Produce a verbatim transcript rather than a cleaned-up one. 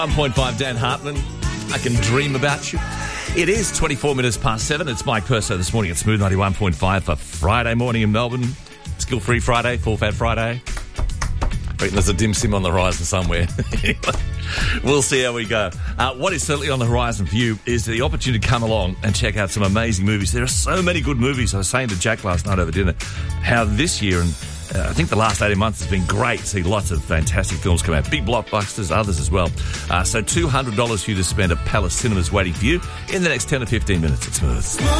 one point five Dan Hartman, I Can Dream About You. It is twenty-four minutes past seven. It's Mike Purso this morning at Smooth ninety-one point five for Friday morning in Melbourne. Skill-free Friday, full fat Friday. I reckon there's a dim sim on the horizon somewhere. We'll see how we go. Uh, what is certainly on the horizon for you is the opportunity to come along and check out some amazing movies. There are so many good movies. I was saying to Jack last night over dinner how this year and Uh, I think the last eighteen months has been great to see lots of fantastic films come out. Big blockbusters, others as well. Uh, so two hundred dollars for you to spend at Palace Cinemas waiting for you in the next ten to fifteen minutes at Smooth.